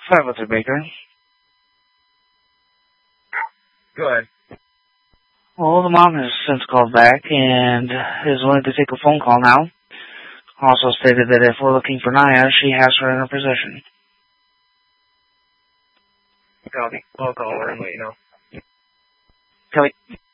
503 Baker. Go ahead. Well, the mom has since called back and is willing to take a phone call now. Also stated that if we're looking for Naya, she has her in her possession. Copy. I'll call her and let you know. Kelly.